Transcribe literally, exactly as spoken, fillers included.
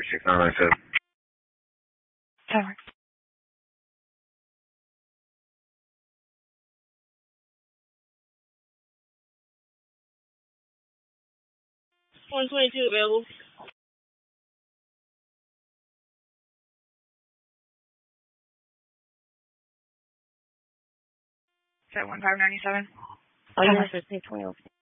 three six nine nine seven. That works. one twenty-two available. Is that one five ninety seven? Oh, yes, it's page twenty.